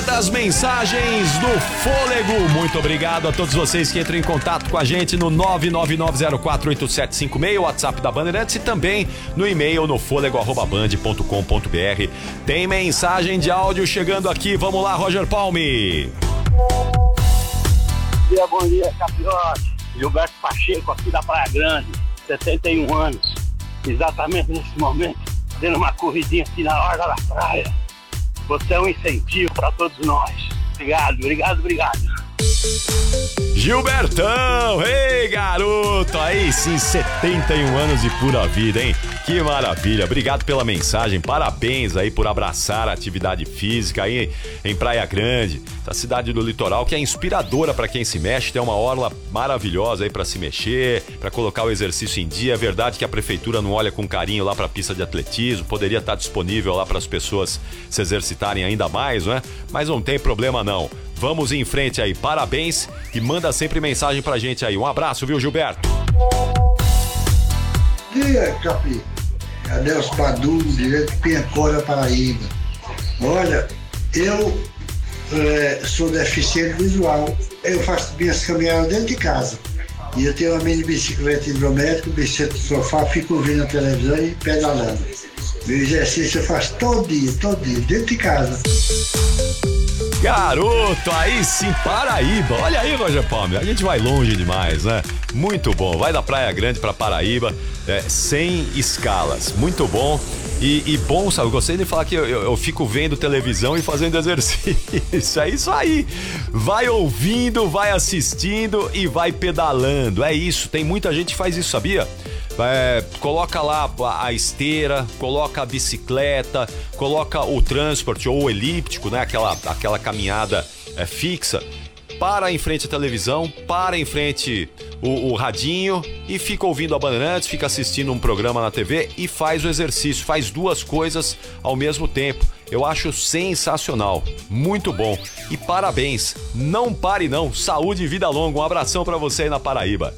Hora das mensagens do Fôlego. Muito obrigado a todos vocês que entram em contato com a gente no 999048756, o WhatsApp da Bandeirantes, e também no e-mail no fôlego@band.com.br. Tem mensagem de áudio chegando aqui. Vamos lá, Roger Palme. Bom dia, Capiote. Gilberto Pacheco, aqui da Praia Grande, 71 anos. Exatamente nesse momento, dando uma corridinha aqui na orla da praia. Você é um incentivo para todos nós. Obrigado. Gilbertão, ei garoto, aí sim, 71 anos de pura vida, hein? Que maravilha, obrigado pela mensagem, parabéns aí por abraçar a atividade física aí em Praia Grande, essa cidade do litoral que é inspiradora para quem se mexe, tem uma orla maravilhosa aí para se mexer, para colocar o exercício em dia. É verdade que a prefeitura não olha com carinho lá para a pista de atletismo, poderia estar disponível lá para as pessoas se exercitarem ainda mais, não é? Mas não tem problema não. Vamos em frente aí, parabéns e manda sempre mensagem pra gente aí. Um abraço, viu, Gilberto? Dia, Capi. Adelso Padu, direto de Piancora, Paraíba. Olha, eu sou deficiente visual. Eu faço minhas caminhadas dentro de casa. E eu tenho uma mini bicicleta hidrométrica, bicicleta de sofá, fico ouvindo a televisão e pedalando. Meu exercício eu faço todo dia, dentro de casa. Garoto, aí sim, Paraíba. Olha aí, Roger Palme, a gente vai longe demais, né? Muito bom, vai da Praia Grande pra Paraíba, sem escalas, muito bom. E bom, sabe, eu gostei de falar que eu fico vendo televisão e fazendo exercício, é isso aí. Vai ouvindo, vai assistindo e vai pedalando, é isso, tem muita gente que faz isso, sabia? Coloca lá a esteira, coloca a bicicleta, coloca o transporte ou o elíptico, né? Aquela caminhada fixa, para em frente à televisão, para em frente o radinho e fica ouvindo a Bandeirantes, fica assistindo um programa na TV e faz o exercício, faz duas coisas ao mesmo tempo. Eu acho sensacional, muito bom e parabéns, não pare não, saúde e vida longa, um abração para você aí na Paraíba.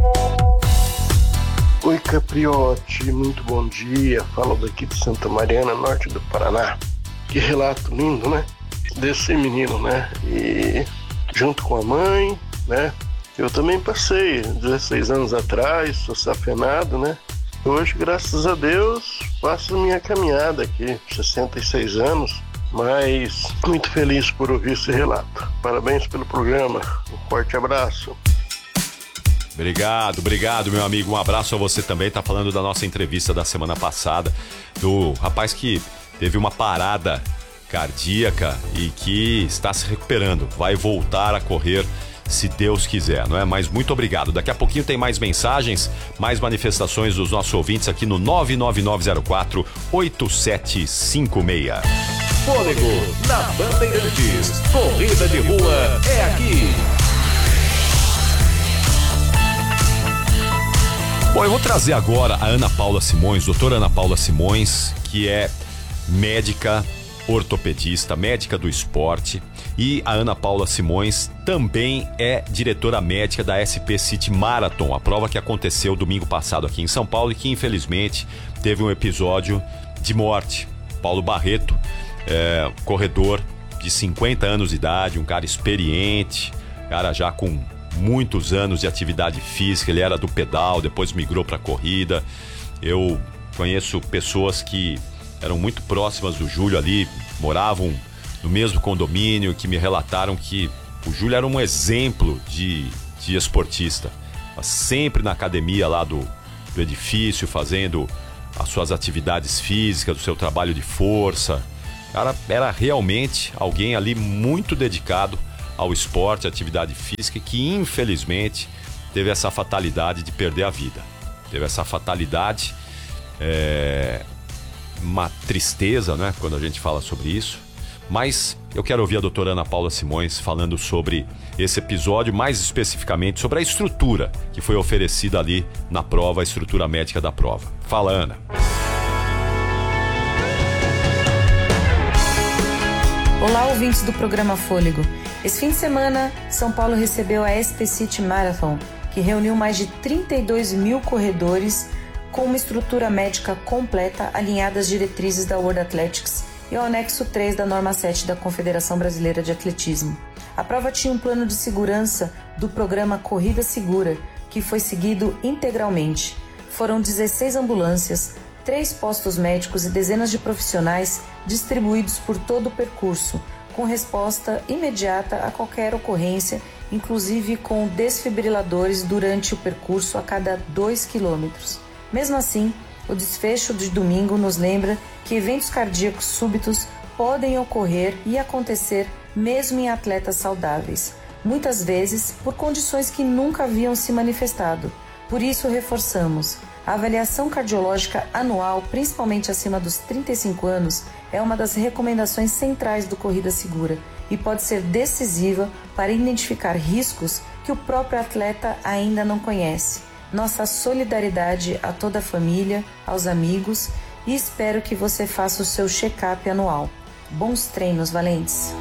Oi, Capriote, muito bom dia. Falo daqui de Santa Mariana, norte do Paraná. Que relato lindo, né? Desse menino, né? E junto com a mãe, né? Eu também passei 16 anos atrás, sou safenado, né? Hoje, graças a Deus, faço minha caminhada aqui, 66 anos, mas muito feliz por ouvir esse relato. Parabéns pelo programa, um forte abraço. Obrigado, meu amigo. Um abraço a você também. Tá falando da nossa entrevista da semana passada, do rapaz que teve uma parada cardíaca e que está se recuperando. Vai voltar a correr, se Deus quiser, não é? Mas muito obrigado. Daqui a pouquinho tem mais mensagens, mais manifestações dos nossos ouvintes aqui no 99904-8756. Fôlego na Bandeirantes. Corrida de rua é aqui. Bom, eu vou trazer agora a Ana Paula Simões, doutora Ana Paula Simões, que é médica ortopedista, médica do esporte, e a Ana Paula Simões também é diretora médica da SP City Marathon, a prova que aconteceu domingo passado aqui em São Paulo e que infelizmente teve um episódio de morte. Paulo Barreto, corredor de 50 anos de idade, um cara experiente, cara já com muitos anos de atividade física, ele era do pedal, depois migrou para corrida. Eu conheço pessoas que eram muito próximas do Júlio ali, moravam no mesmo condomínio, que me relataram que o Júlio era um exemplo de esportista, sempre na academia lá do edifício, fazendo as suas atividades físicas, o seu trabalho de força. Cara, era realmente alguém ali muito dedicado ao esporte, à atividade física, que infelizmente teve essa fatalidade de perder a vida. Teve essa fatalidade, uma tristeza, né, quando a gente fala sobre isso. Mas eu quero ouvir a doutora Ana Paula Simões falando sobre esse episódio, mais especificamente sobre a estrutura que foi oferecida ali na prova, a estrutura médica da prova. Fala, Ana. Olá, ouvintes do programa Fôlego. Esse fim de semana, São Paulo recebeu a SP City Marathon, que reuniu mais de 32 mil corredores com uma estrutura médica completa alinhada às diretrizes da World Athletics e ao anexo 3 da norma 7 da Confederação Brasileira de Atletismo. A prova tinha um plano de segurança do programa Corrida Segura, que foi seguido integralmente. Foram 16 ambulâncias, 3 postos médicos e dezenas de profissionais distribuídos por todo o percurso, com resposta imediata a qualquer ocorrência, inclusive com desfibriladores durante o percurso a cada 2 quilômetros. Mesmo assim, o desfecho de domingo nos lembra que eventos cardíacos súbitos podem ocorrer e acontecer mesmo em atletas saudáveis, muitas vezes por condições que nunca haviam se manifestado. Por isso, reforçamos: a avaliação cardiológica anual, principalmente acima dos 35 anos, é uma das recomendações centrais do Corrida Segura e pode ser decisiva para identificar riscos que o próprio atleta ainda não conhece. Nossa solidariedade a toda a família, aos amigos, e espero que você faça o seu check-up anual. Bons treinos, valentes!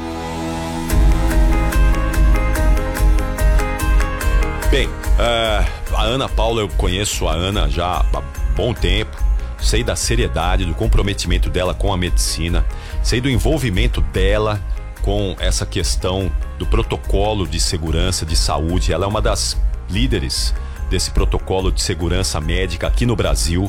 Bem, a Ana Paula, eu conheço a Ana já há bom tempo, sei da seriedade, do comprometimento dela com a medicina, sei do envolvimento dela com essa questão do protocolo de segurança de saúde. Ela é uma das líderes desse protocolo de segurança médica aqui no Brasil.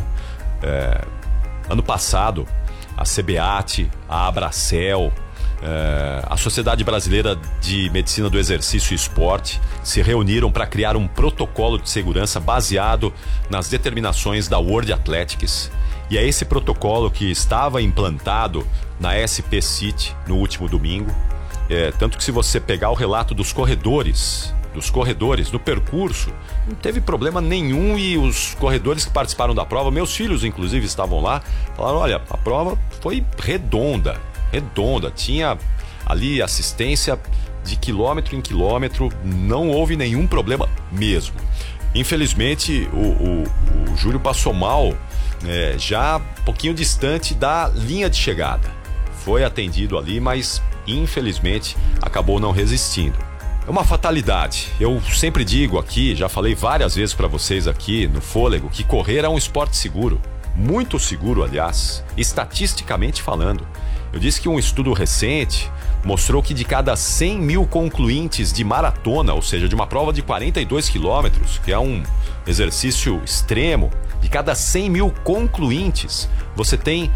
Ano passado, a CBAT, a Abracel, a Sociedade Brasileira de Medicina do Exercício e Esporte se reuniram para criar um protocolo de segurança baseado nas determinações da World Athletics. E é esse protocolo que estava implantado na SP City no último domingo. Tanto que, se você pegar o relato dos corredores no percurso, não teve problema nenhum, e os corredores que participaram da prova, meus filhos inclusive estavam lá, falaram: olha, a prova foi redonda, tinha ali assistência de quilômetro em quilômetro, não houve nenhum problema mesmo. Infelizmente, o Júlio passou mal, já um pouquinho distante da linha de chegada. Foi atendido ali, mas infelizmente acabou não resistindo. É uma fatalidade. Eu sempre digo aqui, já falei várias vezes para vocês aqui no Fôlego, que correr é um esporte seguro. Muito seguro, aliás, estatisticamente falando. Eu disse que um estudo recente mostrou que de cada 100 mil concluintes de maratona, ou seja, de uma prova de 42 quilômetros, que é um exercício extremo, de cada 100 mil concluintes, você tem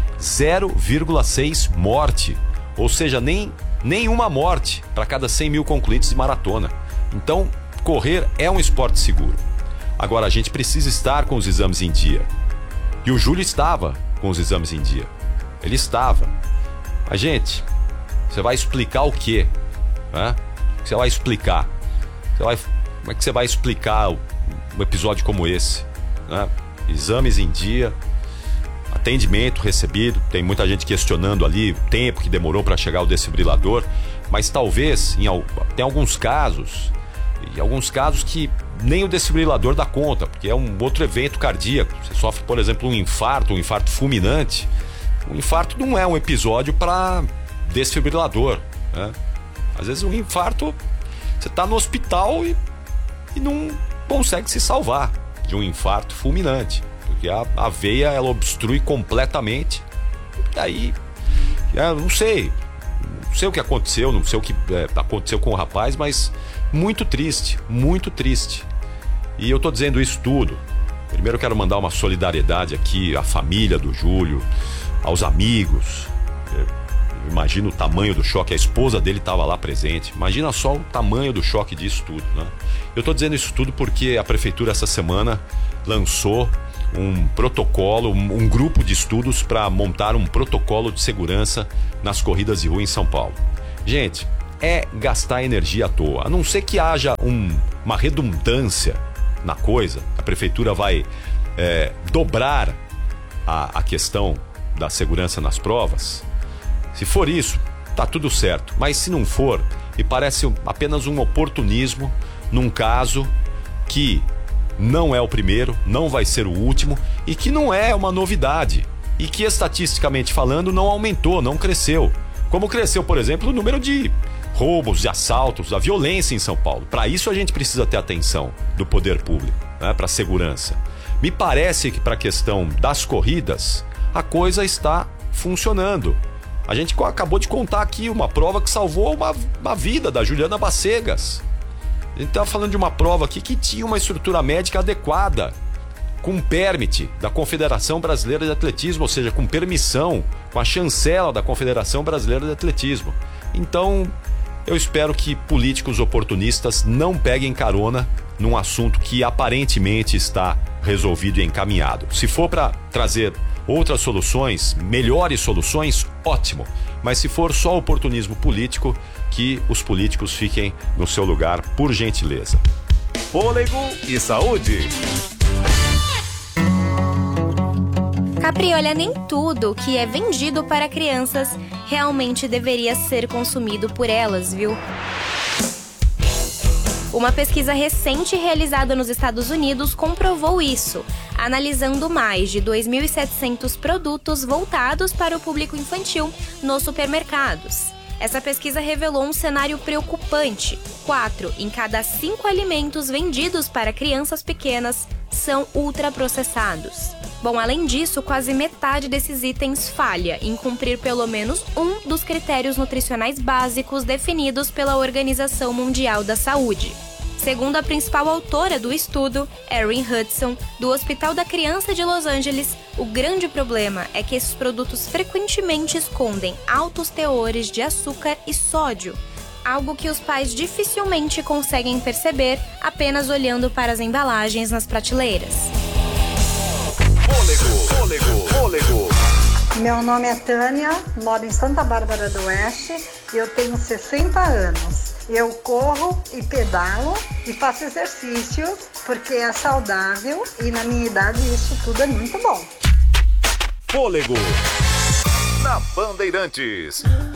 0,6 morte. Ou seja, nenhuma morte para cada 100 mil concluintes de maratona. Então, correr é um esporte seguro. Agora, a gente precisa estar com os exames em dia. E o Júlio estava com os exames em dia. Ele estava. Mas, gente, você vai explicar o quê? O que você vai explicar? Como é que você vai explicar um episódio como esse? Exames em dia, atendimento recebido, tem muita gente questionando ali o tempo que demorou para chegar o desfibrilador, mas talvez tem alguns casos que nem o desfibrilador dá conta, porque é um outro evento cardíaco. Você sofre, por exemplo, um infarto fulminante. O infarto não é um episódio para desfibrilador, né? Às vezes um infarto, você está no hospital e não consegue se salvar de um infarto fulminante, porque a veia, ela obstrui completamente. E aí, não sei o que aconteceu, não sei o que aconteceu com o rapaz, mas muito triste. E eu tô dizendo isso tudo. Primeiro eu quero mandar uma solidariedade aqui à família do Júlio, aos amigos. Imagina o tamanho do choque, a esposa dele estava lá presente. Imagina só o tamanho do choque disso tudo, né? Eu tô dizendo isso tudo porque a prefeitura essa semana lançou um protocolo, um grupo de estudos para montar um protocolo de segurança nas corridas de rua em São Paulo. Gente, é gastar energia à toa. A não ser que haja uma redundância na coisa, a prefeitura vai dobrar a questão da segurança nas provas. Se for isso, tá tudo certo. Mas se não for, me parece apenas um oportunismo num caso que não é o primeiro, não vai ser o último, e que não é uma novidade, e que estatisticamente falando não aumentou, não cresceu. Como cresceu, por exemplo, o número de roubos, de assaltos, a violência em São Paulo. Para isso a gente precisa ter atenção do poder público, né, para a segurança. Me parece que para a questão das corridas, a coisa está funcionando. A gente acabou de contar aqui uma prova que salvou uma vida da Juliana Bacegas. A gente tá falando de uma prova aqui que tinha uma estrutura médica adequada, com permit da Confederação Brasileira de Atletismo, ou seja, com permissão, com a chancela da Confederação Brasileira de Atletismo. Então, eu espero que políticos oportunistas não peguem carona num assunto que aparentemente está resolvido e encaminhado. Se for para trazer outras soluções, melhores soluções, ótimo. Mas se for só oportunismo político, que os políticos fiquem no seu lugar, por gentileza. Fôlego e saúde. Capri, olha, nem tudo que é vendido para crianças realmente deveria ser consumido por elas, viu? Uma pesquisa recente realizada nos Estados Unidos comprovou isso, analisando mais de 2.700 produtos voltados para o público infantil nos supermercados. Essa pesquisa revelou um cenário preocupante. 4 em cada 5 alimentos vendidos para crianças pequenas são ultraprocessados. Bom, além disso, quase metade desses itens falha em cumprir pelo menos um dos critérios nutricionais básicos definidos pela Organização Mundial da Saúde. Segundo a principal autora do estudo, Erin Hudson, do Hospital da Criança de Los Angeles, o grande problema é que esses produtos frequentemente escondem altos teores de açúcar e sódio, algo que os pais dificilmente conseguem perceber apenas olhando para as embalagens nas prateleiras. Fôlego. Meu nome é Tânia, moro em Santa Bárbara do Oeste e eu tenho 60 anos. Eu corro e pedalo e faço exercício porque é saudável e na minha idade isso tudo é muito bom. Fôlego. Na Bandeirantes.